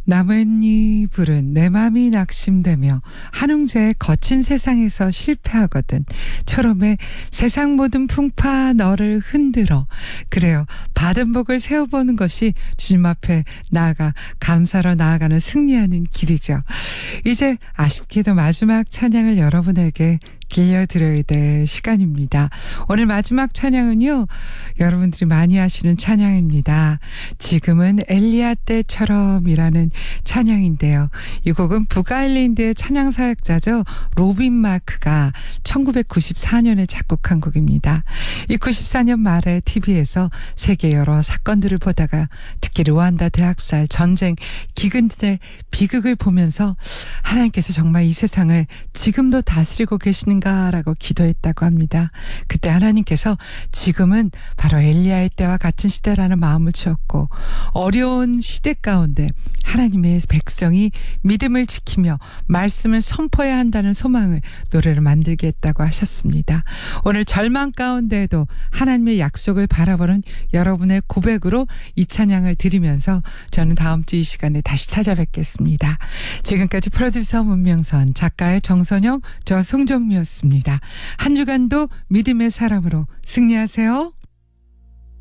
나뭇잎 내 맘이 낙심되며 한웅재의 거친 세상에서 실패하거든. 초롬의 세상 모든 풍파 너를 흔들어. 그래요. 받은 복을 세워보는 것이 주님 앞에 나아가 감사로 나아가는 승리하는 길이죠. 이제 아쉽게도 마지막 찬양을 여러분에게 들려드려야 될 시간입니다. 오늘 마지막 찬양은요, 여러분들이 많이 하시는 찬양입니다. 지금은 엘리야 때처럼이라는 찬양인데요. 이 곡은 북아일랜드의 찬양 사역자죠. 로빈 마크가 1994년에 작곡한 곡입니다. 이 94년 말에 TV에서 세계 여러 사건들을 보다가 특히 르완다 대학살, 전쟁, 기근들의 비극을 보면서 하나님께서 정말 이 세상을 지금도 다스리고 계시는 라고 기도했다고 합니다. 그때 하나님께서 지금은 바로 엘리야의 때와 같은 시대라는 마음을 주었고 어려운 시대 가운데 하나님의 백성이 믿음을 지키며 말씀을 선포해야 한다는 소망을 노래를 만들게 했다고 하셨습니다. 오늘 절망 가운데에도 하나님의 약속을 바라보는 여러분의 고백으로 이 찬양을 드리면서 저는 다음 주 이 시간에 다시 찾아뵙겠습니다. 지금까지 프로듀서 문명선, 작가의 정선영, 저 송정미였습니다. 한 주간도 믿음의 사람으로 승리하세요.